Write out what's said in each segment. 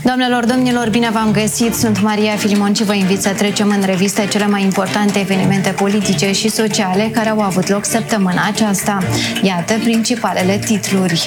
Doamnelor, domnilor, bine v-am găsit! Sunt Maria Filimon și vă invit să trecem în revistă cele mai importante evenimente politice și sociale care au avut loc săptămâna aceasta. Iată principalele titluri.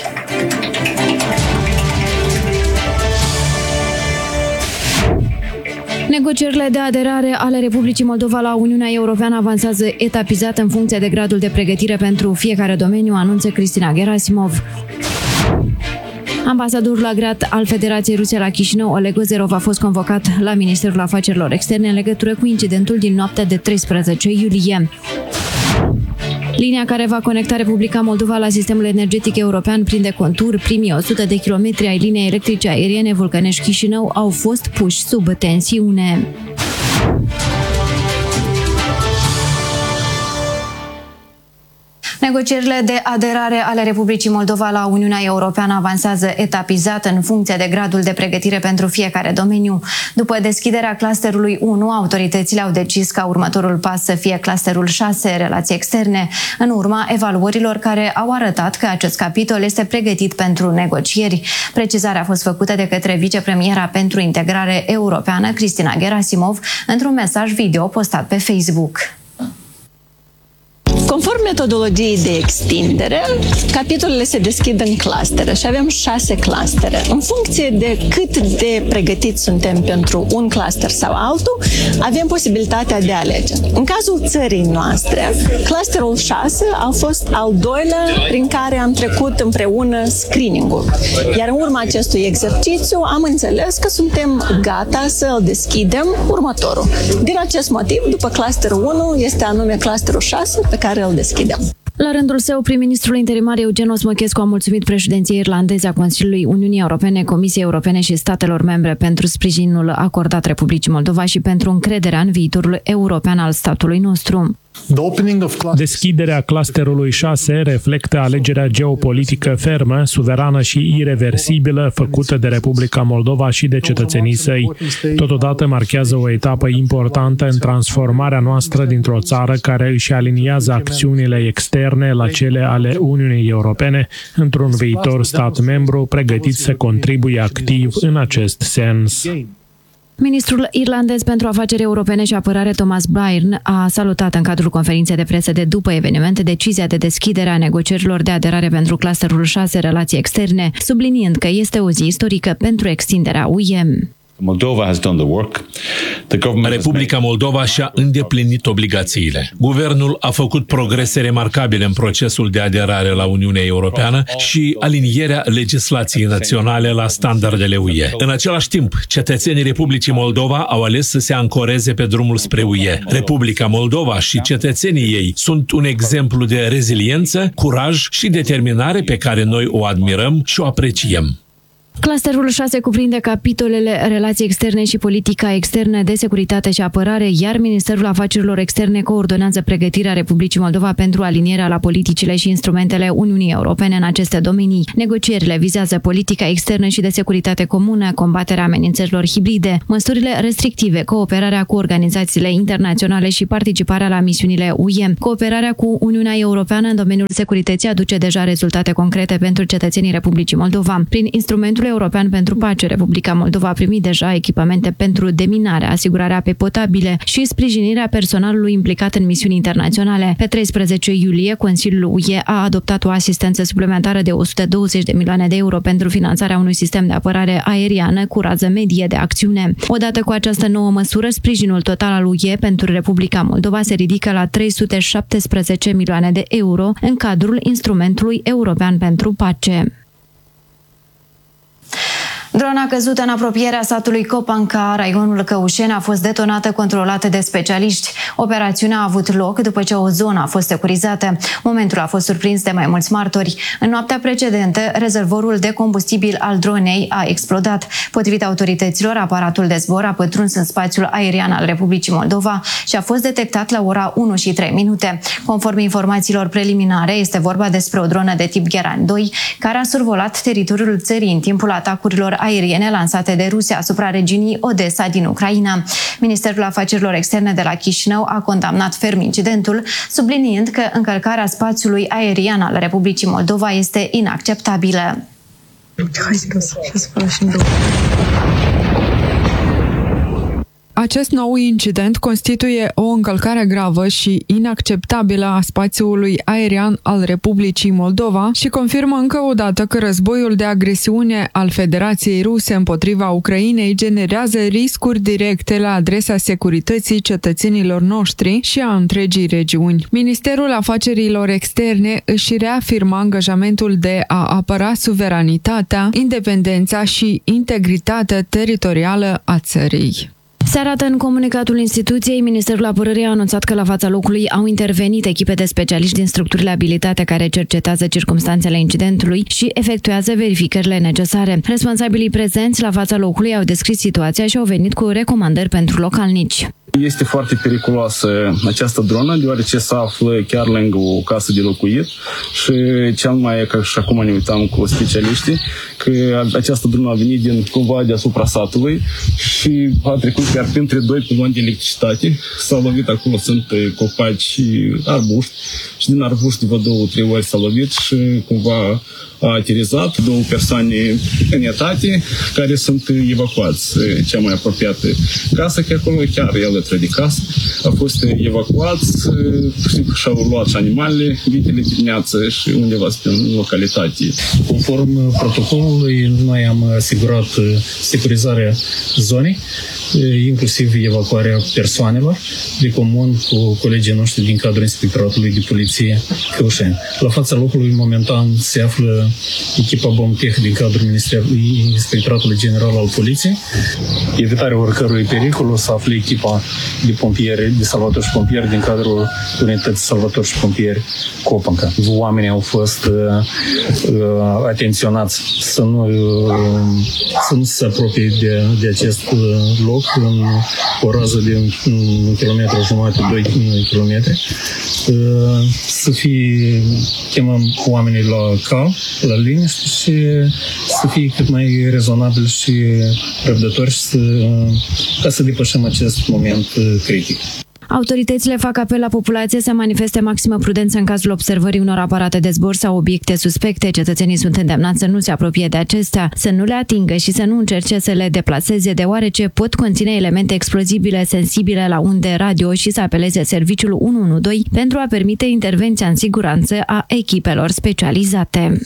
Negocierile de aderare ale Republicii Moldova la Uniunea Europeană avansează etapizat în funcție de gradul de pregătire pentru fiecare domeniu, anunță Cristina Gerasimov. Ambasadorul agreat al Federației Ruse la Chișinău, Oleg Ozerov, a fost convocat la Ministerul Afacerilor Externe în legătură cu incidentul din noaptea de 13 iulie. Linia care va conecta Republica Moldova la sistemul energetic european prinde contur. Primii 100 de kilometri ai liniei electrice aeriene Vulcănești-Chișinău au fost puși sub tensiune. Negocierile de aderare ale Republicii Moldova la Uniunea Europeană avansează etapizat în funcție de gradul de pregătire pentru fiecare domeniu. După deschiderea clusterului 1, autoritățile au decis ca următorul pas să fie clusterul 6, relații externe, în urma evaluărilor care au arătat că acest capitol este pregătit pentru negocieri. Precizarea a fost făcută de către vicepremiera pentru integrare europeană, Cristina Gerasimov, într-un mesaj video postat pe Facebook. Conform metodologiei de extindere, capitolele se deschid în clustere și avem 6 clustere. În funcție de cât de pregătiți suntem pentru un cluster sau altul, avem posibilitatea de a alege. În cazul țării noastre, clusterul 6 a fost al doilea prin care am trecut împreună screening-ul. Iar în urma acestui exercițiu am înțeles că suntem gata să îl deschidem următorul. Din acest motiv, după clusterul 1, este anume clusterul 6 pe care îl deschidem. La rândul său, prim-ministrul interimar Eugen Osmochescu a mulțumit președinției irlandeze a Consiliului Uniunii Europene, Comisiei Europene și statelor membre pentru sprijinul acordat Republicii Moldova și pentru încrederea în viitorul european al statului nostru. Deschiderea clusterului 6 reflectă alegerea geopolitică fermă, suverană și ireversibilă făcută de Republica Moldova și de cetățenii săi. Totodată marchează o etapă importantă în transformarea noastră dintr-o țară care își aliniază acțiunile externe la cele ale Uniunii Europene într-un viitor stat membru pregătit să contribuie activ în acest sens. Ministrul irlandez pentru afaceri europene și apărare Thomas Byrne a salutat în cadrul conferinței de presă de după evenimente decizia de deschidere a negocierilor de aderare pentru clusterul 6 relații externe, subliniind că este o zi istorică pentru extinderea UE. Republica Moldova și-a îndeplinit obligațiile. Guvernul a făcut progrese remarcabile în procesul de aderare la Uniunea Europeană și alinierea legislației naționale la standardele UE. În același timp, cetățenii Republicii Moldova au ales să se ancoreze pe drumul spre UE. Republica Moldova și cetățenii ei sunt un exemplu de reziliență, curaj și determinare pe care noi o admirăm și o apreciem. Clusterul 6 cuprinde capitolele relații externe și politica externă de securitate și apărare, iar Ministerul Afacerilor Externe coordonează pregătirea Republicii Moldova pentru alinierea la politicile și instrumentele Uniunii Europene în aceste domenii. Negocierile vizează politica externă și de securitate comună, combaterea amenințărilor hibride, măsurile restrictive, cooperarea cu organizațiile internaționale și participarea la misiunile UE. Cooperarea cu Uniunea Europeană în domeniul securității aduce deja rezultate concrete pentru cetățenii Republicii Moldova. Prin instrumentul european pentru pace, Republica Moldova a primit deja echipamente pentru deminare, asigurarea apei potabile și sprijinirea personalului implicat în misiuni internaționale. Pe 13 iulie, Consiliul UE a adoptat o asistență suplimentară de 120 de milioane de euro pentru finanțarea unui sistem de apărare aeriană cu rază medie de acțiune. Odată cu această nouă măsură, sprijinul total al UE pentru Republica Moldova se ridică la 317 milioane de euro în cadrul instrumentului european pentru pace. Drona căzută în apropierea satului Copanca, raionul Căușeni, a fost detonată controlată de specialiști. Operațiunea a avut loc după ce o zonă a fost securizată. Momentul a fost surprins de mai mulți martori. În noaptea precedentă, rezervorul de combustibil al dronei a explodat. Potrivit autorităților, aparatul de zbor a pătruns în spațiul aerian al Republicii Moldova și a fost detectat la ora 1:03. Conform informațiilor preliminare, este vorba despre o dronă de tip Geran 2, care a survolat teritoriul țării în timpul atacurilor aeriene lansate de Rusia asupra regiunii Odessa din Ucraina. Ministerul Afacerilor Externe de la Chișinău a condamnat ferm incidentul, subliniind că încălcarea spațiului aerian al Republicii Moldova este inacceptabilă. Acest nou incident constituie o încălcare gravă și inacceptabilă a spațiului aerian al Republicii Moldova și confirmă încă o dată că războiul de agresiune al Federației Ruse împotriva Ucrainei generează riscuri directe la adresa securității cetățenilor noștri și a întregii regiuni. Ministerul Afacerilor Externe își reafirmă angajamentul de a apăra suveranitatea, independența și integritatea teritorială a țării. Se arată în comunicatul instituției, Ministerul Apărării a anunțat că la fața locului au intervenit echipe de specialiști din structurile abilitate care cercetează circumstanțele incidentului și efectuează verificările necesare. Responsabilii prezenți la fața locului au descris situația și au venit cu recomandări pentru localnici. Este foarte periculoasă această dronă, deoarece se află chiar lângă o casă de locuit și cel mai, ca și acum ne uitam cu specialiștii, că această dronă a venit din cumva deasupra satului și a trecut chiar printre doi piloni de electricitate. S-a lovit acolo, sunt copaci și arbuști și din arbuști vreo 2-3 ori s-a lovit și cumva a aterizat. 2 persoane în etate care sunt evacuați. Cea mai apropiată casă, că acolo chiar el intră de casă, a fost evacuați și-au luat și animalele, vitele dimineață și undeva în localitate. Conform protocolului, noi am asigurat securizarea zonei, inclusiv evacuarea persoanelor, de comun cu colegii noștri din cadrul Inspectoratului de Poliție Căușeni. La fața locului, momentan, se află echipa BOMTEH din cadrul Inspectoratului General al Poliției. Evitarea oricărui pericol, o să afle echipa de pompieri, de salvatori și pompieri din cadrul unității salvatori și pompieri Copanca. Oamenii au fost atenționați să nu se apropie de acest loc în o rază de 1,5 kilometru, 2 kilometri. Chemăm oamenii la calm, la liniște și să fie cât mai rezonabil și răbdători ca să depășim acest moment critic. Autoritățile fac apel la populație să manifeste maximă prudență în cazul observării unor aparate de zbor sau obiecte suspecte. Cetățenii sunt îndemnați să nu se apropie de acestea, să nu le atingă și să nu încerce să le deplaseze, deoarece pot conține elemente explozibile sensibile la unde radio și să apeleze serviciul 112 pentru a permite intervenția în siguranță a echipelor specializate.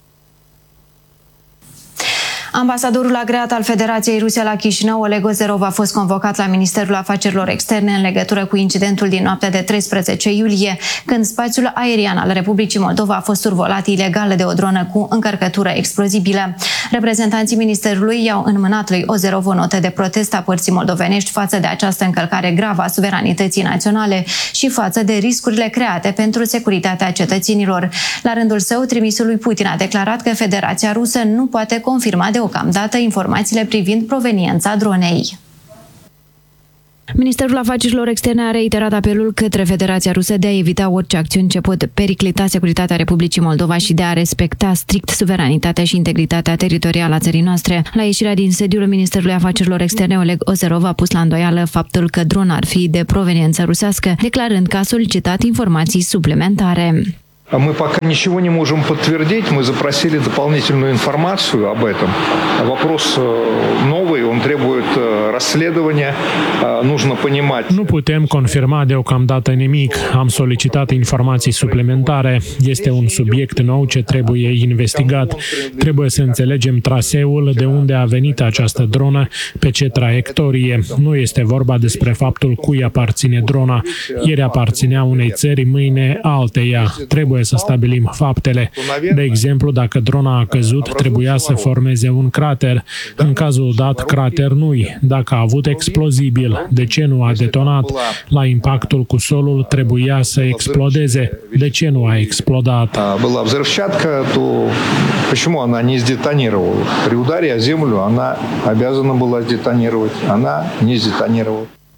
Ambasadorul agreat al Federației Ruse la Chișinău, Oleg Ozerov, a fost convocat la Ministerul Afacerilor Externe în legătură cu incidentul din noaptea de 13 iulie, când spațiul aerian al Republicii Moldova a fost survolat ilegal de o dronă cu încărcătură explozibilă. Reprezentanții Ministerului i-au înmânat lui Ozerov o notă de protest a părții moldovenești față de această încălcare gravă a suveranității naționale și față de riscurile create pentru securitatea cetățenilor. La rândul său, trimisul lui Putin a declarat că Federația Rusă nu poate confirma deocamdată informațiile privind proveniența dronei. Ministerul Afacerilor Externe a reiterat apelul către Federația Rusă de a evita orice acțiuni ce pot periclita securitatea Republicii Moldova și de a respecta strict suveranitatea și integritatea teritorială a țării noastre. La ieșirea din sediul Ministerului Afacerilor Externe, Oleg Ozerov a pus la îndoială faptul că drona ar fi de proveniență rusească, declarând că a solicitat informații suplimentare. Мы пока ничего не можем подтвердить, мы запросили дополнительную информацию об этом. Вопрос новый, он требует расследования, нужно понимать. Nu putem confirma deocamdată nimic. Am solicitat informații suplimentare. Este un subiect nou ce trebuie investigat. Trebuie să înțelegem traseul, de unde a venit această dronă, pe ce traiectorie. Nu este vorba despre faptul cui aparține drona. Ieri aparținea unei țări, mâine alteia. Trebuie să stabilim faptele. De exemplu, dacă drona a căzut, trebuia să formeze un crater. În cazul dat, crater nu-i. Dacă a avut explozibil, de ce nu a detonat? La impactul cu solul trebuia să explodeze. De ce nu a explodat? Была взрывчатка, то почему она не сдетонировала? При ударе о землю она обязана была сдетонировать. Она не сдетонировала.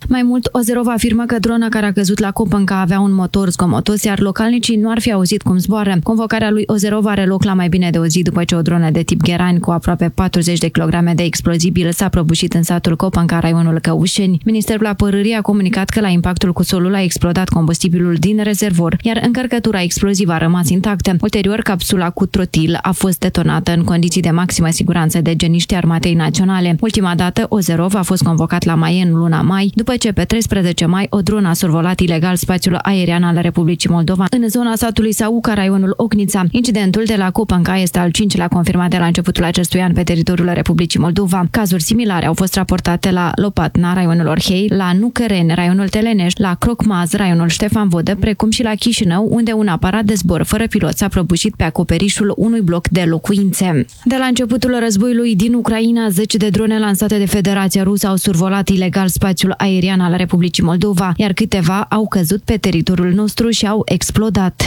Mai mult, Ozerov afirmă că drona care a căzut la Kopanka avea un motor zgomotos, iar localnicii nu ar fi auzit cum zboară. Convocarea lui Ozerov are loc la mai bine de o zi după ce o dronă de tip Gheran cu aproape 40 de kilograme de explozibil s-a prăbușit în satul Kopanka, raionul Căușeni. Ministerul Apărării a comunicat că la impactul cu solul a explodat combustibilul din rezervor, iar încărcătura explozivă a rămas intactă. Ulterior, capsula cu trotil a fost detonată în condiții de maximă siguranță de geniștii Armatei Naționale. Ultima dată, Ozerov a fost convocat la Maie în luna mai, după ce pe 13 mai o dronă a survolat ilegal spațiul aerian al Republicii Moldova în zona satului Sauca, raionul Ocnița. Incidentul de la Kopanka este al 5-lea confirmat de la începutul acestui an pe teritoriul Republicii Moldova. Cazuri similare au fost raportate la Lopatna, raionul Orhei, la Nucăreni, raionul Teleneș, la Crocmaz, raionul Ștefan Vodă, precum și la Chișinău, unde un aparat de zbor fără pilot s-a prăbușit pe acoperișul unui bloc de locuințe. De la începutul războiului din Ucraina, 10 de drone lansate de Federația Rusă au survolat ilegal spațiul aerian al Republicii Moldova, iar câteva au căzut pe teritoriul nostru și au explodat.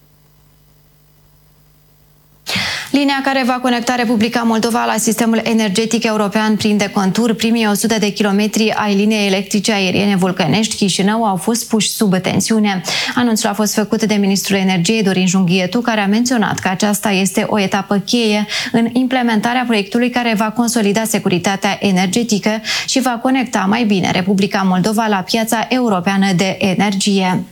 Linia care va conecta Republica Moldova la sistemul energetic european prinde contur. Primii 100 de kilometri ai liniei electrice aeriene Vulcănești-Chișinău au fost puși sub tensiune. Anunțul a fost făcut de ministrul energiei Dorin Junghietu, care a menționat că aceasta este o etapă cheie în implementarea proiectului care va consolida securitatea energetică și va conecta mai bine Republica Moldova la piața europeană de energie.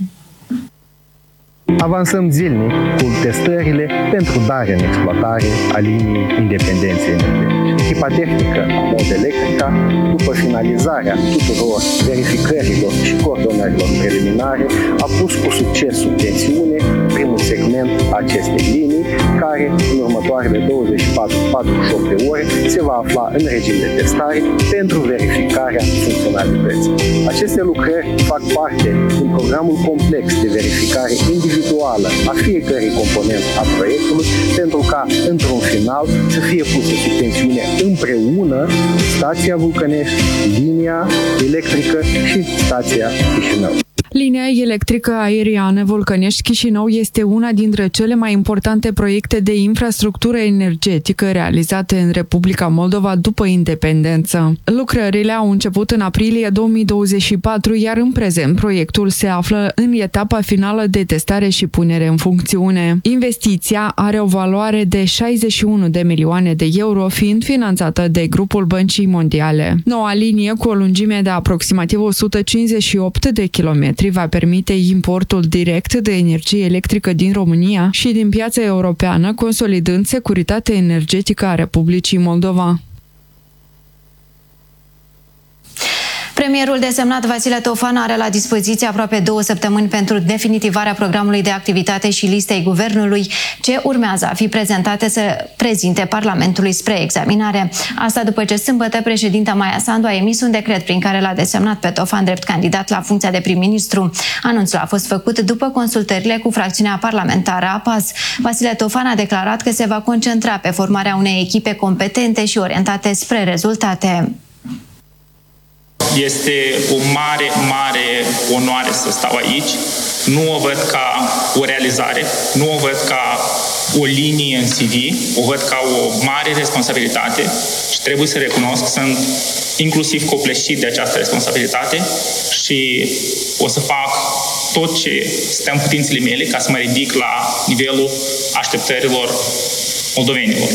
Avansăm zilnic cu testările pentru darea în exploatare a liniei independenței energetice. Echipa tehnică a MOD Electrica, după finalizarea tuturor verificărilor și coordonărilor preliminare, a pus cu succes sub tensiune primul segment acestei linii, care în următoarele 24-48 de ore se va afla în regim de testare pentru verificarea funcționalității. Aceste lucrări fac parte din programul complex de verificare individuală a fiecărei componente a proiectului, pentru ca, într-un final, să fie pusă sub tensiune împreună stația Vulcănești, linia electrică și stația Chișinău. Linia electrică aeriană Vulcănești-Chișinău este una dintre cele mai importante proiecte de infrastructură energetică realizate în Republica Moldova după independență. Lucrările au început în aprilie 2024, iar în prezent proiectul se află în etapa finală de testare și punere în funcțiune. Investiția are o valoare de 61 de milioane de euro, fiind finanțată de Grupul Băncii Mondiale. Noua linie, cu o lungime de aproximativ 158 de kilometri, va permite importul direct de energie electrică din România și din piața europeană, consolidând securitatea energetică a Republicii Moldova. Premierul desemnat Vasile Tofan are la dispoziție aproape 2 săptămâni pentru definitivarea programului de activitate și listei guvernului, ce urmează a fi prezentate să prezinte Parlamentului spre examinare. Asta după ce sâmbătă președinta Maia Sandu a emis un decret prin care l-a desemnat pe Tofan drept candidat la funcția de prim-ministru. Anunțul a fost făcut după consultările cu fracțiunea parlamentară a PAS. Vasile Tofan a declarat că se va concentra pe formarea unei echipe competente și orientate spre rezultate. Este o mare onoare să stau aici. Nu o văd ca o realizare, nu o văd ca o linie în CV, o văd ca o mare responsabilitate și trebuie să recunosc că sunt inclusiv copleșit de această responsabilitate și o să fac tot ce stă în putințele mele ca să mă ridic la nivelul așteptărilor moldovenilor.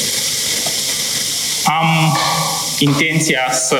Am intenția să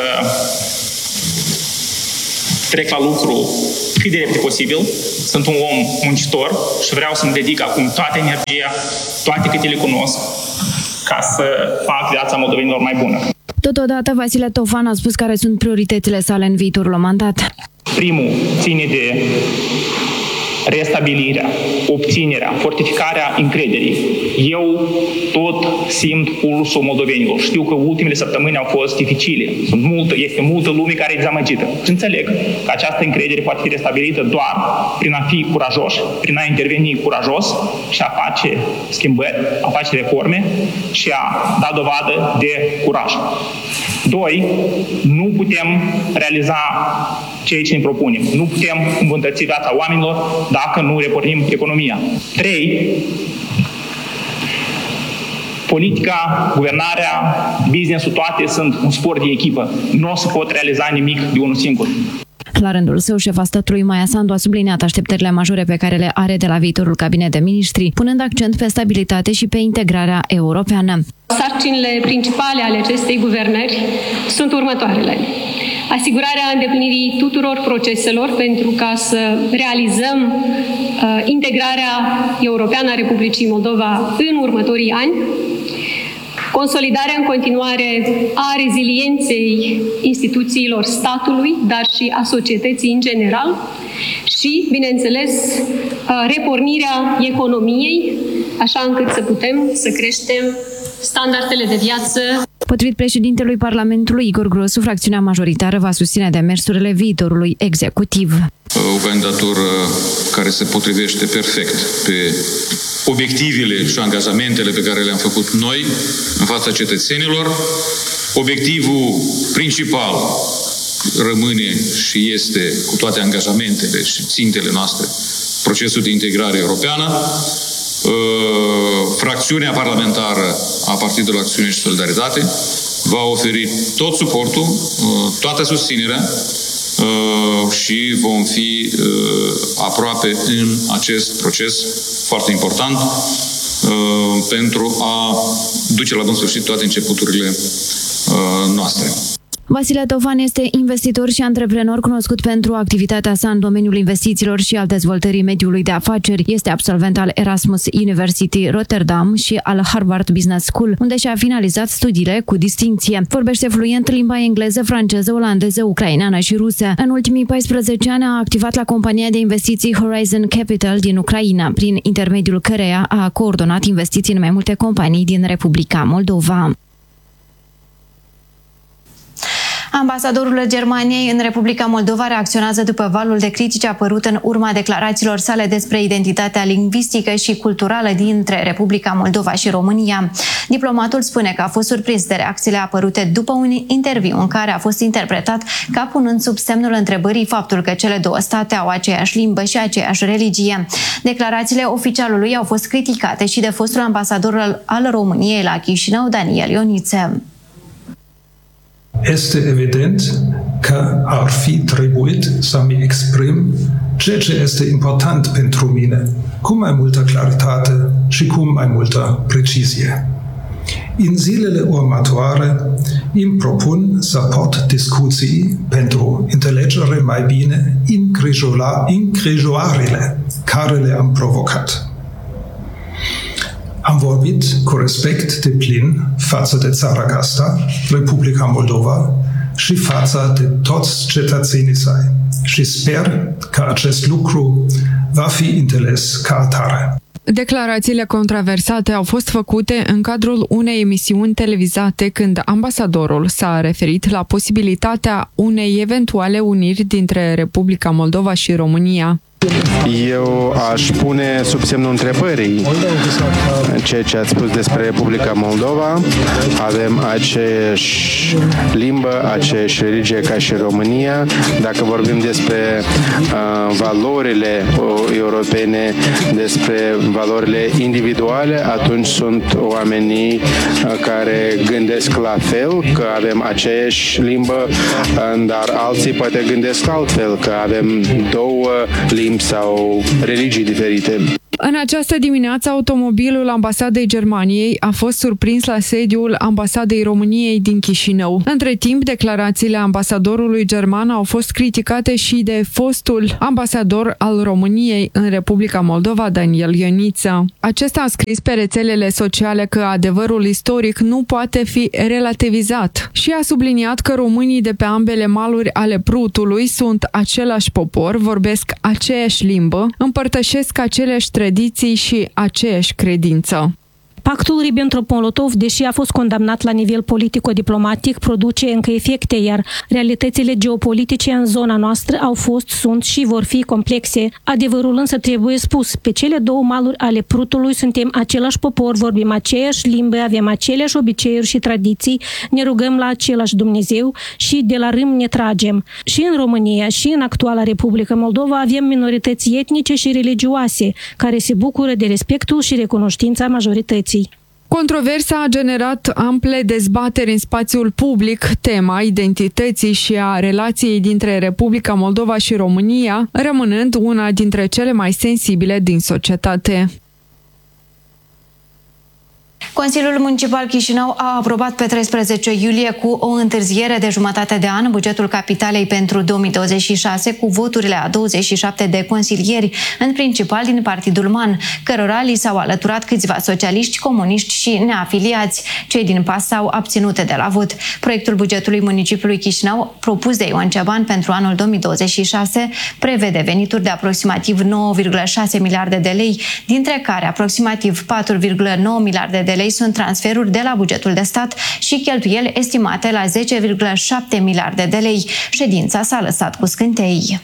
trec la lucru cât de repede posibil. Sunt un om muncitor și vreau să-mi dedic acum toată energia, toate câte le cunosc, ca să fac viața moldovenilor mai bună. Totodată, Vasile Tofan a spus care sunt prioritățile sale în viitorul mandat. Primul ține de restabilirea, obținerea, fortificarea încrederii. Eu tot simt pulsul moldovenilor. Știu că ultimele săptămâni au fost dificile. Este multă lume care e dezamăgită. Și înțeleg că această încredere poate fi restabilită doar prin a fi curajoși, prin a interveni curajos și a face schimbări, a face reforme și a da dovadă de curaj. 2. Nu putem realiza ceea ce ne propunem. Nu putem îmbunătăți viața oamenilor dacă nu repornim economia. 3. Politica, guvernarea, business-ul, toate sunt un sport de echipă. Nu o să pot realiza nimic de unul singur. La rândul său, șefa statului Maia Sandu a subliniat așteptările majore pe care le are de la viitorul cabinet de miniștri, punând accent pe stabilitate și pe integrarea europeană. Sarcinile principale ale acestei guvernări sunt următoarele. Asigurarea îndeplinirii tuturor proceselor pentru ca să realizăm integrarea europeană a Republicii Moldova în următorii ani, consolidarea în continuare a rezilienței instituțiilor statului, dar și a societății în general și, bineînțeles, repornirea economiei, așa încât să putem să creștem standardele de viață. Potrivit președintelui Parlamentului Igor Grosu, fracțiunea majoritară va susține demersurile viitorului executiv. O candidatură care se potrivește perfect pe obiectivele și angajamentele pe care le-am făcut noi în fața cetățenilor. Obiectivul principal rămâne și este, cu toate angajamentele și țintele noastre, procesul de integrare europeană. Fracțiunea parlamentară a Partidului Acțiune și Solidaritate va oferi tot suportul, toată susținerea și vom fi aproape în acest proces foarte important pentru a duce la bun sfârșit toate începuturile noastre. Vasile Tofan este investitor și antreprenor cunoscut pentru activitatea sa în domeniul investițiilor și al dezvoltării mediului de afaceri. Este absolvent al Erasmus University Rotterdam și al Harvard Business School, unde și-a finalizat studiile cu distincție. Vorbește fluent limba engleză, franceză, olandeză, ucraineană și rusă. În ultimii 14 ani a activat la compania de investiții Horizon Capital din Ucraina, prin intermediul căreia a coordonat investiții în mai multe companii din Republica Moldova. Ambasadorul Germaniei în Republica Moldova reacționează după valul de critici apărut în urma declarațiilor sale despre identitatea lingvistică și culturală dintre Republica Moldova și România. Diplomatul spune că a fost surprins de reacțiile apărute după un interviu în care a fost interpretat ca punând sub semnul întrebării faptul că cele două state au aceeași limbă și aceeași religie. Declarațiile oficialului au fost criticate și de fostul ambasador al României la Chișinău, Daniel Ioniță. Este evident că ar fi trebuit să-mi exprim ceea ce este important pentru mine, cu mai multă claritate și cu mai multă precizie. În zilele următoare îmi propun să port discuții pentru înțelegere mai bine îngrijorările care le-am provocat. Am vorbit cu respect deplin față de țara gazdă, Republica Moldova, și față de toți cetățenii săi. Și sper că acest lucru va fi înțeles ca atare. Declarațiile controversate au fost făcute în cadrul unei emisiuni televizate când ambasadorul s-a referit la posibilitatea unei eventuale uniri dintre Republica Moldova și România. Eu aș pune sub semnul întrebării ceea ce ați spus despre Republica Moldova. Avem aceeași limbă, aceeași religie ca și România. Dacă vorbim despre valorile europene, despre valorile individuale, atunci sunt oamenii care gândesc la fel, că avem aceeași limbă, dar alții poate gândesc altfel, că avem două limbi sau religii diferite. În această dimineață, automobilul Ambasadei Germaniei a fost surprins la sediul Ambasadei României din Chișinău. Între timp, declarațiile ambasadorului german au fost criticate și de fostul ambasador al României în Republica Moldova, Daniel Ioniță. Acesta a scris pe rețelele sociale că adevărul istoric nu poate fi relativizat și a subliniat că românii de pe ambele maluri ale Prutului sunt același popor, vorbesc aceeași limbă, împărtășesc aceleași tradiții și aceeași credință. Pactul Ribbentrop-Molotov, deși a fost condamnat la nivel politico-diplomatic, produce încă efecte, iar realitățile geopolitice în zona noastră au fost, sunt și vor fi complexe. Adevărul însă trebuie spus. Pe cele două maluri ale Prutului suntem același popor, vorbim aceeași limbă, avem aceleași obiceiuri și tradiții, ne rugăm la același Dumnezeu și de la râm ne tragem. Și în România și în actuala Republică Moldova avem minorități etnice și religioase care se bucură de respectul și recunoștința majorității. Controversa a generat ample dezbateri în spațiul public. Tema identității și a relației dintre Republica Moldova și România, rămânând una dintre cele mai sensibile din societate. Consiliul Municipal Chișinău a aprobat pe 13 iulie cu o întârziere de jumătate de an bugetul capitalei pentru 2026 cu voturile a 27 de consilieri, în principal din Partidul MAN, cărora li s-au alăturat câțiva socialiști, comuniști și neafiliați. Cei din PAS s-au abținut de la vot. Proiectul bugetului municipiului Chișinău, propus de Ion Ceban pentru anul 2026, prevede venituri de aproximativ 9,6 miliarde de lei, dintre care aproximativ 4,9 miliarde de lei sunt transferuri de la bugetul de stat și cheltuieli estimate la 10,7 miliarde de lei. Ședința s-a lăsat cu scântei.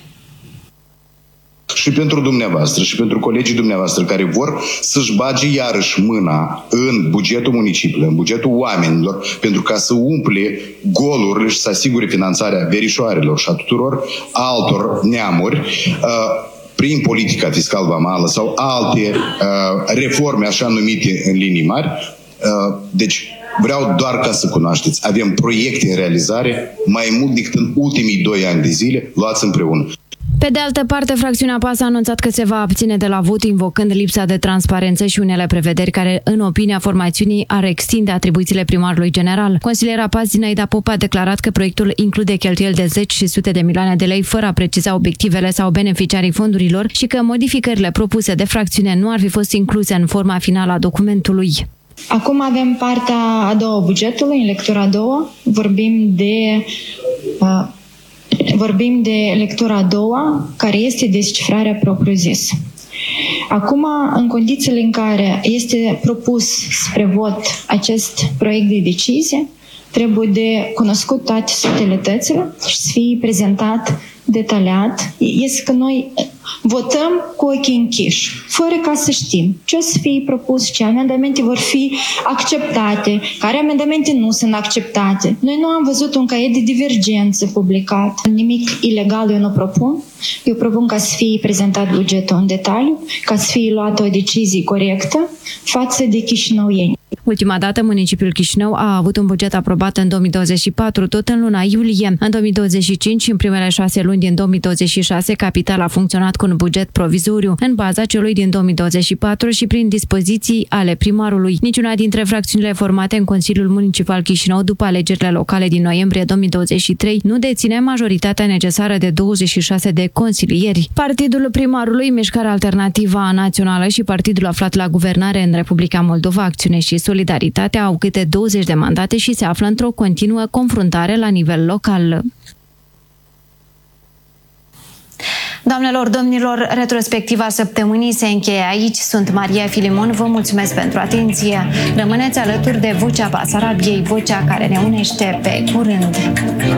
Și pentru dumneavoastră și pentru colegii dumneavoastră care vor să-și bage iarăși mâna în bugetul municipiului, în bugetul oamenilor, pentru ca să umple golurile și să asigure finanțarea verișoarelor și a tuturor altor neamuri, prin politica fiscal-vamală sau alte reforme așa numite în linii mari. Deci vreau doar ca să cunoașteți, avem proiecte în realizare mai mult decât în ultimii 2 ani de zile, luați împreună. Pe de altă parte, fracțiunea PAS a anunțat că se va abține de la vot, invocând lipsa de transparență și unele prevederi care, în opinia formațiunii, ar extinde atribuțiile primarului general. Consiliera PAS Zinaida Popa a declarat că proiectul include cheltuieli de 10 și sute de milioane de lei, fără a preciza obiectivele sau beneficiarii fondurilor și că modificările propuse de fracțiune nu ar fi fost incluse în forma finală a documentului. Acum avem partea a doua a bugetului, în lectura a doua. Vorbim de lectura a doua, care este descifrarea propriu-zisă. Acum, în condițiile în care este propus spre vot acest proiect de decizie, trebuie de cunoscut toate subtilitățile și să fie prezentat detaliat. Este că noi votăm cu ochii închiși, fără ca să știm ce o să fie propus, ce amendamente vor fi acceptate, care amendamente nu sunt acceptate. Noi nu am văzut un caiet de divergență publicat. Nimic ilegal eu nu propun. Eu propun ca să fie prezentat bugetul în detaliu, ca să fie luată o decizie corectă față de chișinăuieni. Ultima dată, municipiul Chișinău a avut un buget aprobat în 2024, tot în luna iulie. În 2025 și în primele 6 luni din 2026, capitala a funcționat cu un buget provizoriu, în baza celui din 2024 și prin dispoziții ale primarului. Niciuna dintre fracțiunile formate în Consiliul Municipal Chișinău după alegerile locale din noiembrie 2023 nu deține majoritatea necesară de 26 de consilieri. Partidul primarului, Mișcarea Alternativă Națională și partidul aflat la guvernare în Republica Moldova, Acțiune și Solidaritate au câte 20 de mandate și se află într-o continuă confruntare la nivel local. Doamnelor, domnilor, retrospectiva săptămânii se încheie aici. Sunt Maria Filimon, vă mulțumesc pentru atenție. Rămâneți alături de Vocea Basarabiei, vocea care ne unește. Pe curând!